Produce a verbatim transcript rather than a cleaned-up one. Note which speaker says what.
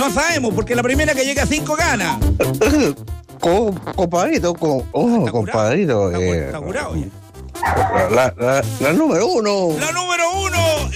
Speaker 1: No sabemos, porque la primera que llega a cinco gana.
Speaker 2: Com, compadrito, com, oh,
Speaker 1: Está curado.
Speaker 2: compadrito.
Speaker 1: Está,
Speaker 2: eh,
Speaker 1: está curado ya.
Speaker 2: la, la, la número uno.
Speaker 1: La número